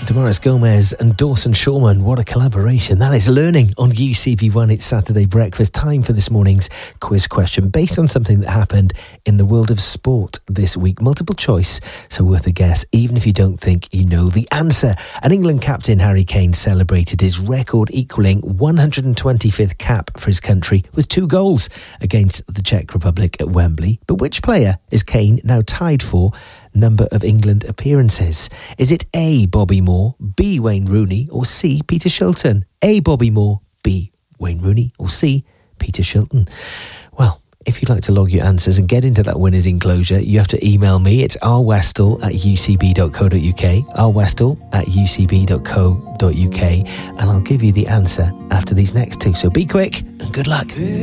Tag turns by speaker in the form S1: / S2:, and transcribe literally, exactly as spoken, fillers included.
S1: Damaris Gomez and Dawson Shawman, what a collaboration. That is Learning on U C B one. It's Saturday breakfast. Time for this morning's quiz question based on something that happened in the world of sport this week. Multiple choice, so worth a guess, even if you don't think you know the answer. An England captain, Harry Kane, celebrated his record equalling one hundred twenty-fifth cap for his country with two goals against the Czech Republic at Wembley. But which player is Kane now tied for number of England appearances? Is it A, Bobby Moore, B, Wayne Rooney, or C, Peter Shilton? A, Bobby Moore, B, Wayne Rooney, or C, Peter Shilton? Well, if you'd like to log your answers and get into that winner's enclosure, you have to email me. It's r westall at u c b dot co dot u k, r westall at u c b dot co dot u k, and I'll give you the answer after these next two. So be quick and good luck.